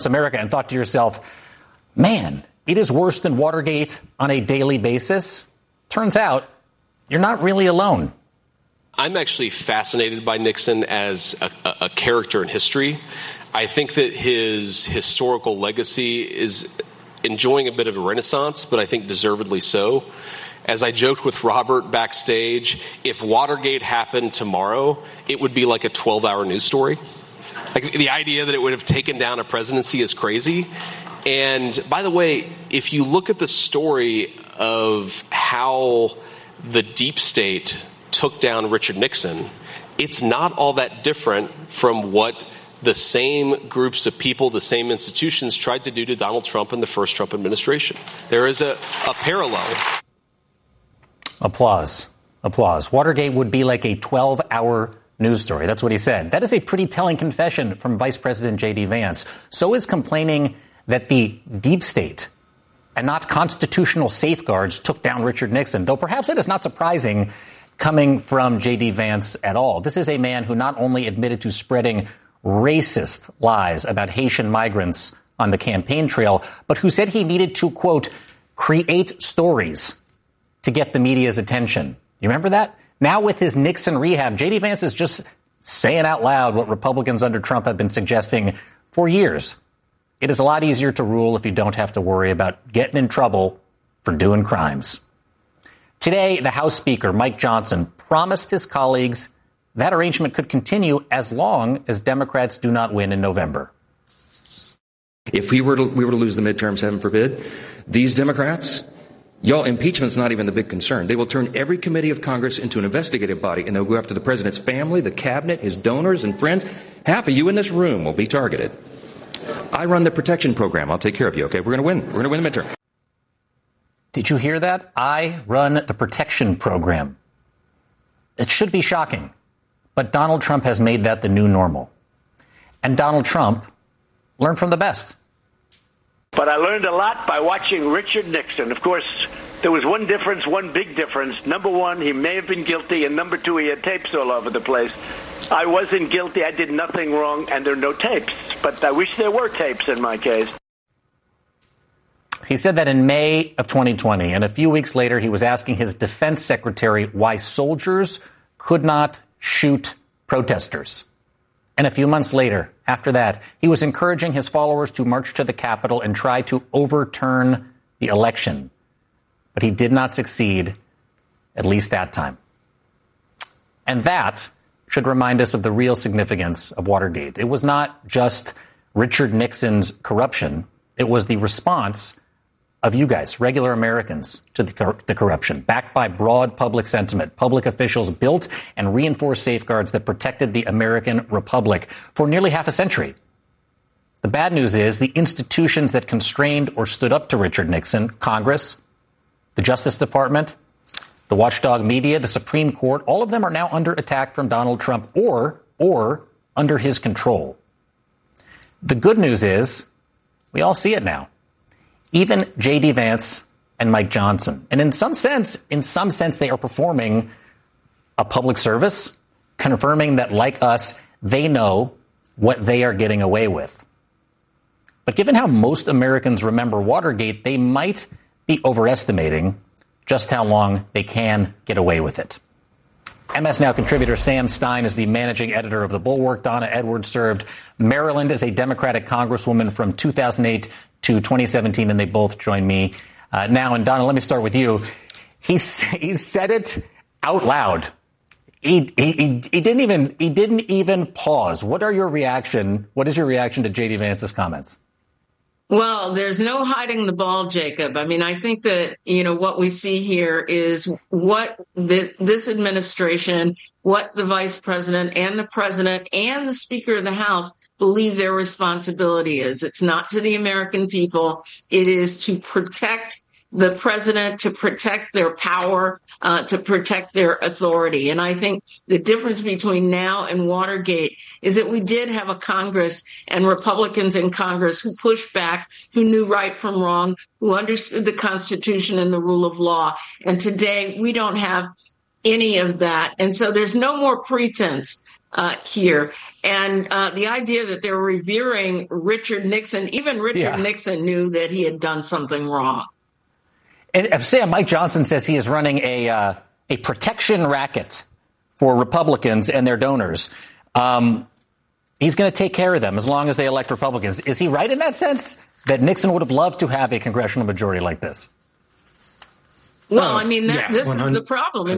America and thought to yourself, man, it is worse than Watergate on a daily basis? Turns out you're not really alone. I'm actually fascinated by Nixon as a character in history. I think that his historical legacy is enjoying a bit of a renaissance, but I think deservedly so. As I joked with Robert backstage, if Watergate happened tomorrow, it would be like a 12-hour news story. Like, the idea that it would have taken down a presidency is crazy. And by the way, if you look at the story of how the deep state took down Richard Nixon, it's not all that different from what the same groups of people, the same institutions tried to do to Donald Trump in the first Trump administration. There is a parallel. Applause. Watergate would be like a 12-hour news story. That's what he said. That is a pretty telling confession from Vice President J.D. Vance. So is complaining that the deep state and not constitutional safeguards took down Richard Nixon, though perhaps it is not surprising coming from J.D. Vance at all. This is a man who not only admitted to spreading racist lies about Haitian migrants on the campaign trail, but who said he needed to, quote, create stories to get the media's attention. You remember that? Now with his Nixon rehab, J.D. Vance is just saying out loud what Republicans under Trump have been suggesting for years. It is a lot easier to rule if you don't have to worry about getting in trouble for doing crimes. Today, the House Speaker, Mike Johnson, promised his colleagues that arrangement could continue as long as Democrats do not win in November. If we were to lose the midterms, heaven forbid, these Democrats, y'all, impeachment's not even the big concern. They will turn every committee of Congress into an investigative body, and they'll go after the president's family, the cabinet, his donors and friends. Half of you in this room will be targeted. I run the protection program. I'll take care of you, okay? We're going to win. We're going to win the midterm. Did you hear that? I run the protection program. It should be shocking, but Donald Trump has made that the new normal. And Donald Trump learned from the best. But I learned a lot by watching Richard Nixon. Of course, there was one difference, one big difference. Number one, he may have been guilty, and number two, he had tapes all over the place. I wasn't guilty. I did nothing wrong, and there are no tapes. But I wish there were tapes in my case. He said that in May of 2020, and a few weeks later, he was asking his defense secretary why soldiers could not shoot protesters. And a few months later, after that, he was encouraging his followers to march to the Capitol and try to overturn the election. But he did not succeed, at least that time. And that should remind us of the real significance of Watergate. It was not just Richard Nixon's corruption. It was the response of you guys, regular Americans, to the corruption, backed by broad public sentiment. Public officials built and reinforced safeguards that protected the American Republic for nearly half a century. The bad news is the institutions that constrained or stood up to Richard Nixon, Congress, the Justice Department, the watchdog media, the Supreme Court, all of them are now under attack from Donald Trump or under his control. The good news is we all see it now. Even J.D. Vance and Mike Johnson. And in some sense, they are performing a public service, confirming that, like us, they know what they are getting away with. But given how most Americans remember Watergate, they might be overestimating just how long they can get away with it. MS Now contributor Sam Stein is the managing editor of The Bulwark. Donna Edwards served Maryland as a Democratic congresswoman from 2008 to 2017, and they both join me now. And Donna, let me start with you. He said it out loud. He didn't even pause. What is your reaction to J.D. Vance's comments? Well, there's no hiding the ball, Jacob. I mean, I think that, what we see here is what this administration, what the vice president and the president and the Speaker of the House believe their responsibility is. It's not to the American people. It is to protect the president, to protect their power, to protect their authority. And I think the difference between now and Watergate is that we did have a Congress and Republicans in Congress who pushed back, who knew right from wrong, who understood the Constitution and the rule of law. And today we don't have any of that. And so there's no more pretense here. And the idea that they're revering Richard Nixon, even Richard Nixon knew that he had done something wrong. And Sam, Mike Johnson says he is running a protection racket for Republicans and their donors. He's going to take care of them as long as they elect Republicans. Is he right in that sense, that Nixon would have loved to have a congressional majority like this? Well, I mean, this is the problem.